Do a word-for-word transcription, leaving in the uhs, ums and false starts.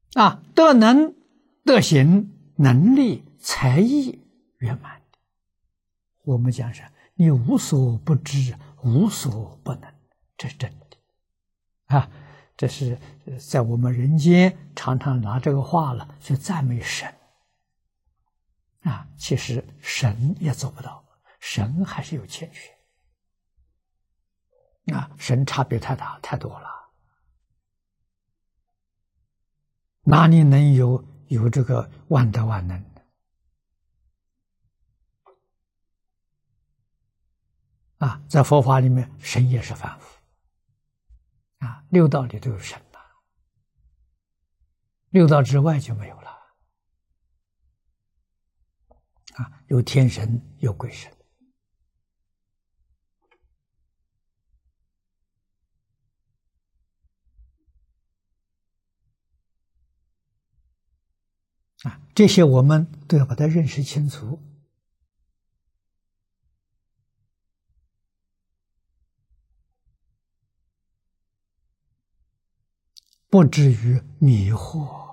啊，德能、德行、能力、才艺圆满的，我们讲是你无所不知，无所不能，这是真的啊！这是在我们人间常常拿这个话了去赞美神啊，其实神也做不到，神还是有欠缺啊，神差别太大太多了，哪里能有有这个万德万能呢？啊，在佛法里面，神也是凡夫啊，六道里都有神呐，六道之外就没有了啊，有天神，有鬼神。啊，这些我们都要把它认识清楚，不至于迷惑。